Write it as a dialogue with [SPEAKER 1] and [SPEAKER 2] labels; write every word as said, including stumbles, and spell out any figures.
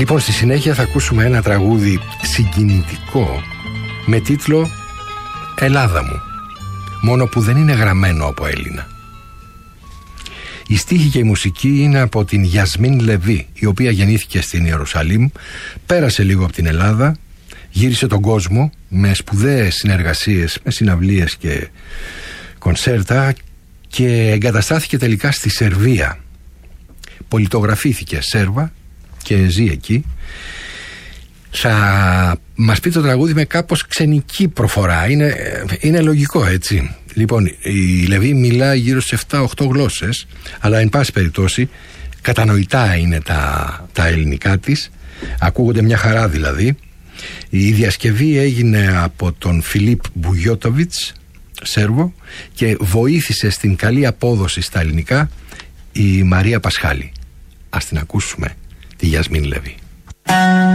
[SPEAKER 1] Λοιπόν, στη συνέχεια θα ακούσουμε ένα τραγούδι συγκινητικό με τίτλο «Ελλάδα μου», μόνο που δεν είναι γραμμένο από Έλληνα. Η στίχη και η μουσική είναι από την Γιασμίν Λεβί, η οποία γεννήθηκε στην Ιερουσαλήμ, πέρασε λίγο από την Ελλάδα, γύρισε τον κόσμο με σπουδαίες συνεργασίες, με συναυλίες και κονσέρτα και εγκαταστάθηκε τελικά στη Σερβία. Πολιτογραφήθηκε Σέρβα και ζει εκεί. Θα μας πει το τραγούδι με κάπως ξενική προφορά. Είναι, είναι λογικό, έτσι. Λοιπόν, η Λεβί μιλά γύρω στις επτά οχτώ γλώσσες, αλλά εν πάση περιπτώσει κατανοητά είναι τα, τα ελληνικά της. Ακούγονται μια χαρά δηλαδή. Η διασκευή έγινε από τον Φιλίπ Μπουγιώτοβιτς, Σέρβο, και βοήθησε στην καλή απόδοση στα ελληνικά η Μαρία Πασχάλη. Ας την ακούσουμε, τη Γιασμίν Λεβί.